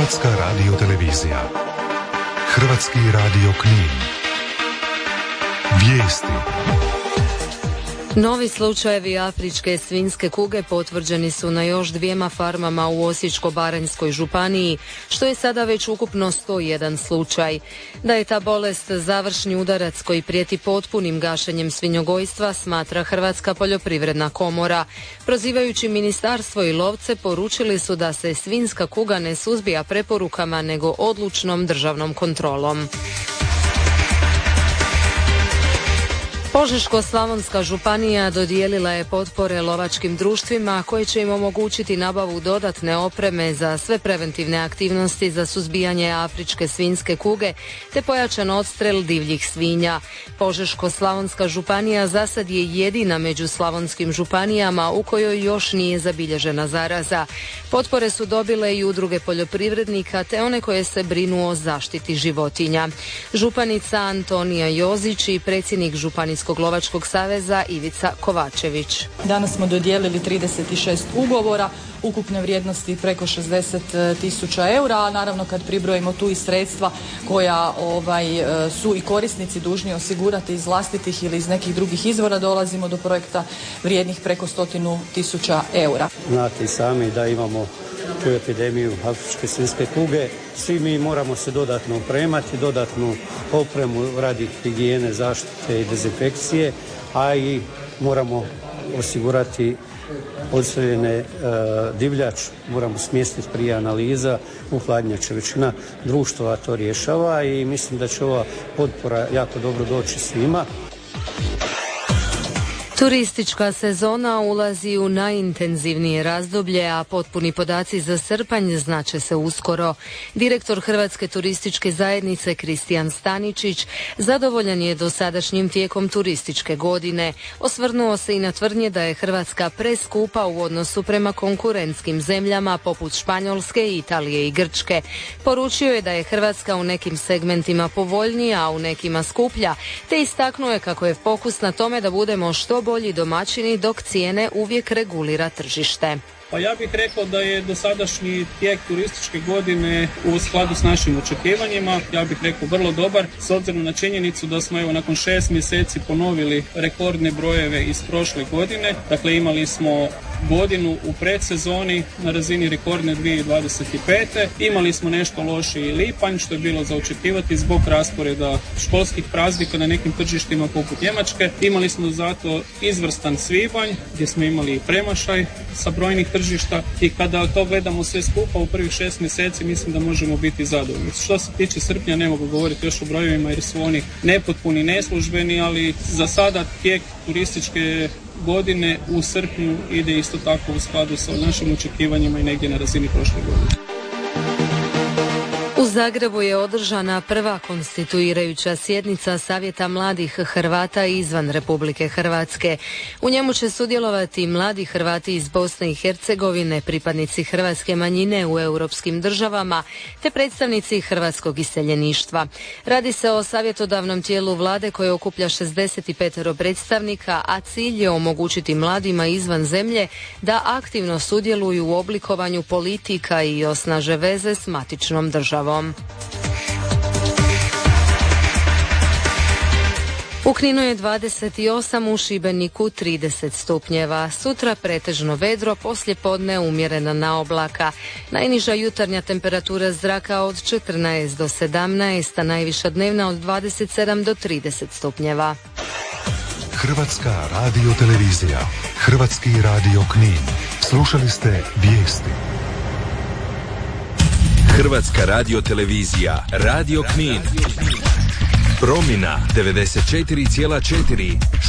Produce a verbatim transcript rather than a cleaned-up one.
Hrvatska radiotelevizija. Hrvatski radio Knin. Vijesti. Novi slučajevi afričke svinjske kuge potvrđeni su na još dvijema farmama u Osječko-baranjskoj županiji, što je sada već ukupno sto jedan slučaj. Da je ta bolest završni udarac koji prijeti potpunim gašenjem svinjogojstva, smatra Hrvatska poljoprivredna komora. Prozivajući ministarstvo i lovce, poručili su da se svinjska kuga ne suzbija preporukama nego odlučnom državnom kontrolom. Požeško-slavonska županija dodijelila je potpore lovačkim društvima koje će im omogućiti nabavu dodatne opreme za sve preventivne aktivnosti za suzbijanje afričke svinjske kuge te pojačan odstrel divljih svinja. Požeško-slavonska županija zasad je jedina među slavonskim županijama u kojoj još nije zabilježena zaraza. Potpore su dobile i udruge poljoprivrednika te one koje se brinu o zaštiti životinja. Županica Antonija Jozić i predsjednik Županijskog lovačkog saveza Ivica Kovačević. Danas smo dodijelili trideset šest ugovora ukupne vrijednosti preko šezdeset tisuća eura, a naravno kad pribrojimo tu i sredstva koja ovaj, su i korisnici dužni osigurati iz vlastitih ili iz nekih drugih izvora, dolazimo do projekta vrijednih preko stotinu tisuća eura. Znate i sami da imamo tu epidemiju afričke svinjske kuge. Svi mi moramo se dodatno opremati, dodatnu opremu radi higijene, zaštite i dezinfekcije, a i moramo osigurati odstreljene e, divljač, moramo smjestiti prije analiza u hladnjače. Većina društva to rješava i mislim da će ova potpora jako dobro doći svima. Turistička sezona ulazi u najintenzivnije razdoblje, a potpuni podaci za srpanj znače se uskoro. Direktor Hrvatske turističke zajednice Kristijan Staničić zadovoljan je dosadašnjim tijekom turističke godine. Osvrnuo se i na tvrdnje da je Hrvatska preskupa u odnosu prema konkurentskim zemljama poput Španjolske, Italije i Grčke. Poručio je da je Hrvatska u nekim segmentima povoljnija, a u nekima skuplja, te istaknuo je kako je fokus na tome da budemo što bolji domaćini dok cijene uvijek regulira tržište. Pa ja bih rekao da je dosadašnji tijek turističke godine u skladu s našim očekivanjima, ja bih rekao vrlo dobar, s obzirom na činjenicu da smo evo nakon šest mjeseci ponovili rekordne brojeve iz prošle godine. Dakle, imali smo godinu u predsezoni na razini rekordne dvije tisuće dvadeset pete. Imali smo nešto lošiji lipanj, što je bilo za očekivati zbog rasporeda školskih praznika na nekim tržištima poput Njemačke. Imali smo zato izvrstan svibanj gdje smo imali premašaj sa brojnih tržišta i kada to gledamo sve skupa u prvih šest mjeseci mislim da možemo biti zadovoljni. Što se tiče srpnja ne mogu govoriti još o brojevima jer su oni nepotpuni, neslužbeni, ali za sada tijek turističke godine u srpnju ide isto tako u skladu sa našim očekivanjima i negdje na razini prošle godine. U Zagrebu je održana prva konstituirajuća sjednica Savjeta mladih Hrvata izvan Republike Hrvatske. U njemu će sudjelovati mladi Hrvati iz Bosne i Hercegovine, pripadnici hrvatske manjine u europskim državama, te predstavnici hrvatskog iseljeništva. Radi se o savjetodavnom tijelu vlade koje okuplja šezdeset pet predstavnika, a cilj je omogućiti mladima izvan zemlje da aktivno sudjeluju u oblikovanju politika i osnaže veze s matičnom državom. U Kninu je dvadeset osam, u Šibeniku trideset stupnjeva. Sutra pretežno vedro, poslijepodne umjerena na oblaka. Najniža jutarnja temperatura zraka od četrnaest do sedamnaest, a najviša dnevna od dvadeset sedam do trideset stupnjeva. Hrvatska radiotelevizija. Hrvatski radio Knin. Slušali ste vijesti. Hrvatska radiotelevizija, Radio Knin. Promjena devedeset četiri zarez četiri